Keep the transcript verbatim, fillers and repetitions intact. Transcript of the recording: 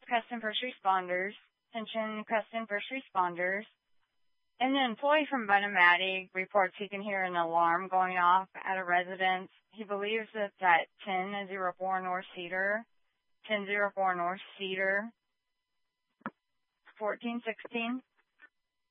Creston First Responders. Attention, Creston First Responders. An employee from Bunnamatic reports he can hear an alarm going off at a residence. He believes it's at ten oh four North Cedar. ten oh four North Cedar. fourteen sixteen.